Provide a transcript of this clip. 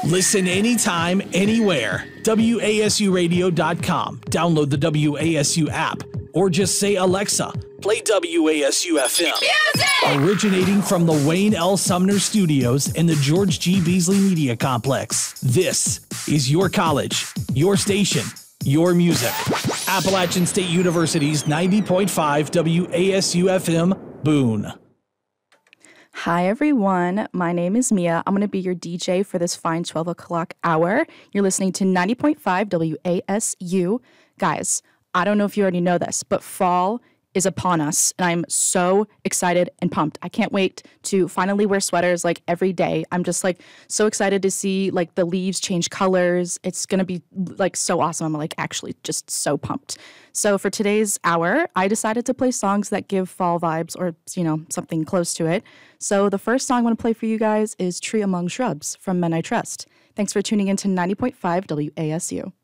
Listen anytime, anywhere. WASUradio.com. Download the WASU app. Or just say, Alexa, play WASU FM. Music! Originating from the Wayne L. Sumner Studios in the George G. Beasley Media Complex. This is your college, your station, your music. Appalachian State University's 90.5 WASU FM, Boone. Hi, everyone. My name is Mia. I'm going to be your DJ for this fine 12 o'clock hour. You're listening to 90.5 WASU. Guys, I don't know if you already know this, but fall is upon us, and I'm so excited and pumped. I can't wait to finally wear sweaters like every day. I'm just like so excited to see like the leaves change colors. It's going to be like so awesome. I'm like actually just so pumped. So for today's hour, I decided to play songs that give fall vibes or, you know, something close to it. So the first song I want to play for you guys is Tree Among Shrubs from Men I Trust. Thanks for tuning in to 90.5 WASU.